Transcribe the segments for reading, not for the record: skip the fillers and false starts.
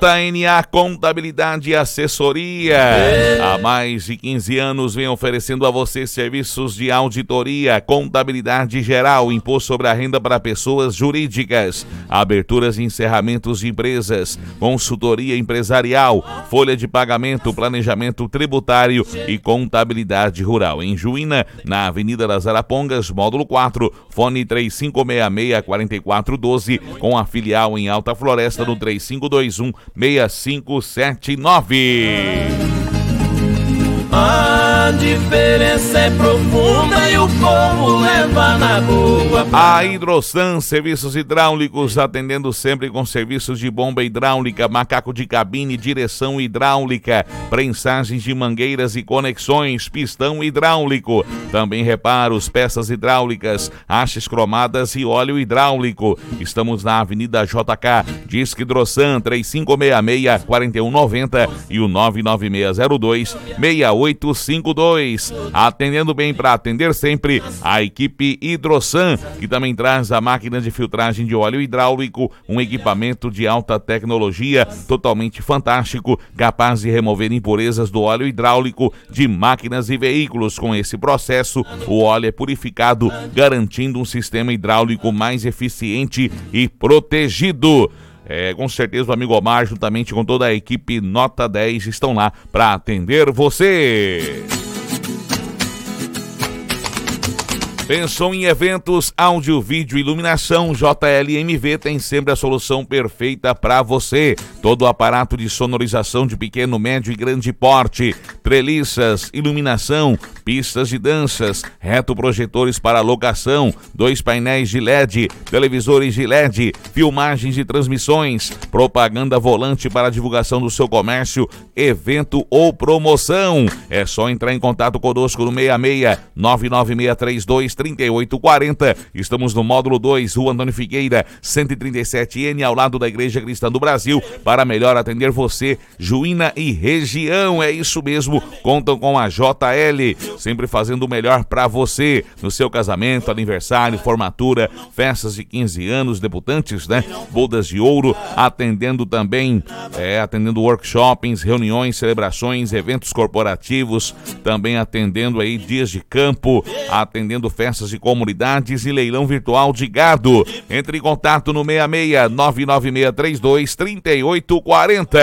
JNA Contabilidade e Assessoria. Há mais de 15 anos vem oferecendo a você serviços de auditoria, contabilidade geral, imposto sobre a renda para pessoas jurídicas, aberturas e encerramentos de empresas, consultoria empresarial, folha de pagamento, planejamento tributário e contabilidade rural. Em Juína, na Avenida das Arapongas, módulo 4, fone 3566-4412, com a filial em Alta Floresta no 3521-6579. A diferença é profunda e o povo leva na boa. A Hidrosan, serviços hidráulicos, atendendo sempre com serviços de bomba hidráulica, macaco de cabine, direção hidráulica, prensagens de mangueiras e conexões, pistão hidráulico, também reparos, peças hidráulicas, hastes cromadas e óleo hidráulico. Estamos na Avenida JK, Disque Hidrosan, 3566-4190 e o 99602-6852. Atendendo bem para atender sempre, a equipe Hidrosan, que também traz a máquina de filtragem de óleo hidráulico, um equipamento de alta tecnologia totalmente fantástico, capaz de remover impurezas do óleo hidráulico de máquinas e veículos. Com esse processo, o óleo é purificado, garantindo um sistema hidráulico mais eficiente e protegido. Com certeza o amigo Omar, juntamente com toda a equipe Nota 10, estão lá para atender você. Pensou em eventos, áudio, vídeo, iluminação? JLMV tem sempre a solução perfeita para você. Todo o aparato de sonorização de pequeno, médio e grande porte, treliças, iluminação, pistas de danças, retroprojetores para locação, 2 painéis de LED, televisores de LED, filmagens de transmissões, propaganda volante para divulgação do seu comércio, evento ou promoção. É só entrar em contato conosco no 66 99632 3840. Estamos no módulo 2, Rua Antônio Figueira, 137N, ao lado da Igreja Cristã do Brasil, para melhor atender você, Juína e região. É isso mesmo, contam com a JL, sempre fazendo o melhor para você, no seu casamento, aniversário, formatura, festas de 15 anos, debutantes, né? Bodas de ouro, atendendo também, atendendo workshops, reuniões, celebrações, eventos corporativos, também atendendo aí dias de campo, atendendo festas de comunidades e leilão virtual de gado. Entre em contato no 66 99632 3840.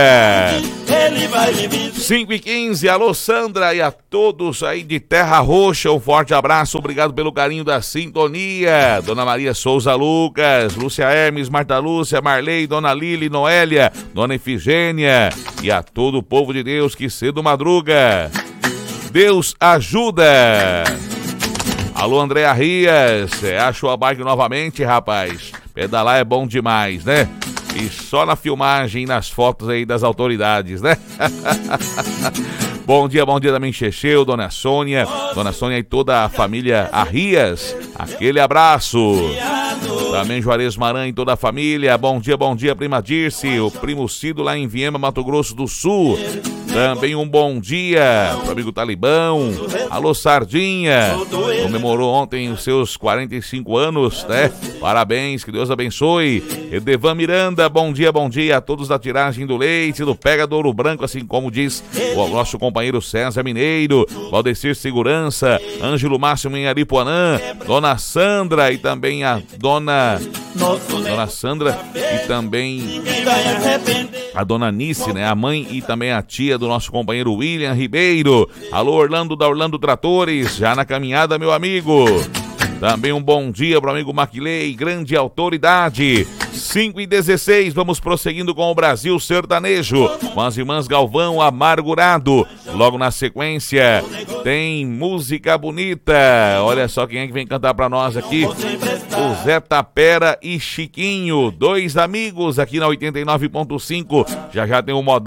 5h15, alô Sandra e a todos aí de Terra Roxa, um forte abraço, obrigado pelo carinho da sintonia. Dona Maria Souza Lucas, Lúcia Hermes, Marta Lúcia, Marley, Dona Lili, Noélia, Dona Efigênia e a todo o povo de Deus que cedo madruga. Deus ajuda. Alô, Andréa Rias, achou a bike novamente, rapaz? Pedalar é bom demais, né? E só na filmagem e nas fotos aí das autoridades, né? Bom dia também, Checheu, Dona Sônia e toda a família Arrias, aquele abraço. Também Juarez Maranhão e toda a família, bom dia, prima Dirce, o primo Cido lá em Viema, Mato Grosso do Sul. Também um bom dia pro amigo Talibão. Alô, Sardinha, comemorou ontem os seus 45 anos, né? Parabéns, que Deus abençoe. Edevan Miranda, bom dia a todos da tiragem do leite, do Pega do Ouro Branco, assim como diz o nosso companheiro César Mineiro, Valdecir Segurança, Ângelo Máximo em Aripuanã, Dona Sandra e também a Dona Sandra e também a Dona Nice, né? A mãe e também a tia do nosso companheiro William Ribeiro. Alô, Orlando da Orlando Tratores, já na caminhada, meu amigo. Também um bom dia para o amigo Maquilei, grande autoridade. 5h16, vamos prosseguindo com o Brasil Sertanejo, com as irmãs Galvão, Amargurado. Logo na sequência, tem música bonita. Olha só quem é que vem cantar pra nós aqui. O Zé Tapera e Chiquinho, 2 amigos aqui na 89.5. Já tem o modão